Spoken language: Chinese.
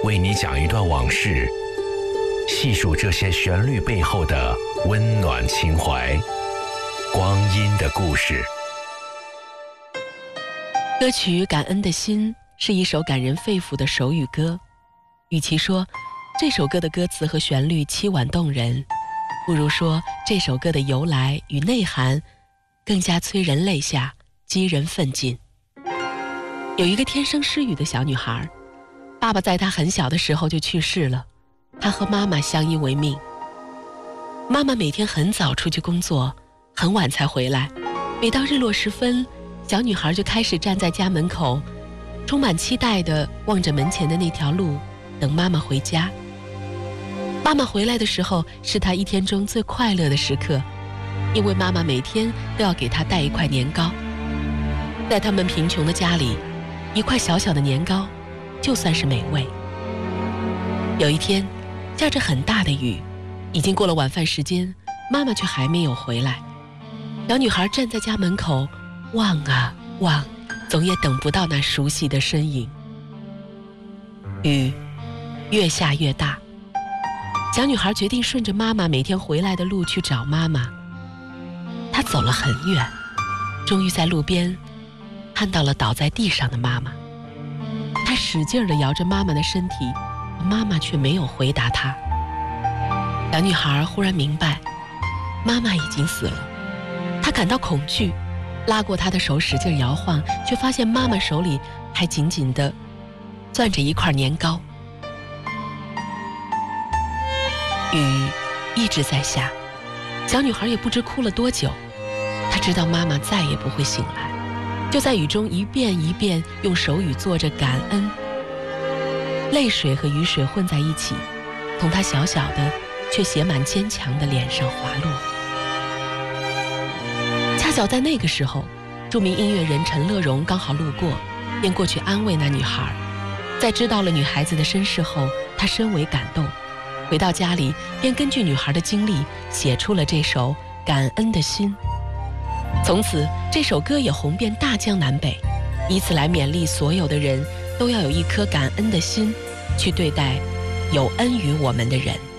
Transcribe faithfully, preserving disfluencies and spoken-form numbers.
为你讲一段往事，细数这些旋律背后的温暖情怀。光阴的故事。 歌曲《感恩的心》是一首感人肺腑的手语歌，与其说这首歌的歌词和旋律凄婉动人，不如说这首歌的由来与内涵更加催人泪下，激人奋进。有一个天生失语的小女孩，爸爸在她很小的时候就去世了，她和妈妈相依为命。妈妈每天很早出去工作，很晚才回来，每到日落时分，小女孩就开始站在家门口，充满期待地望着门前的那条路，等妈妈回家。妈妈回来的时候是她一天中最快乐的时刻，因为妈妈每天都要给她带一块年糕。在他们贫穷的家里，一块小小的年糕就算是美味。有一天下着很大的雨，已经过了晚饭时间，妈妈却还没有回来。小女孩站在家门口望啊望，总也等不到那熟悉的身影。雨越下越大，小女孩决定顺着妈妈每天回来的路去找妈妈。她走了很远，终于在路边看到了倒在地上的妈妈。她使劲地摇着妈妈的身体，妈妈却没有回答她。小女孩忽然明白，妈妈已经死了。她感到恐惧，拉过她的手使劲摇晃，却发现妈妈手里还紧紧地攥着一块年糕。雨一直在下，小女孩也不知哭了多久。她知道妈妈再也不会醒来，就在雨中一遍一遍用手语做着感恩。泪水和雨水混在一起，从她小小的却写满坚强的脸上滑落。恰巧在那个时候，著名音乐人陈乐融刚好路过，便过去安慰那女孩。在知道了女孩子的身世后，他深为感动，回到家里便根据女孩的经历写出了这首《感恩的心》。从此这首歌也红遍大江南北，以此来勉励所有的人都要有一颗感恩的心，去对待有恩于我们的人。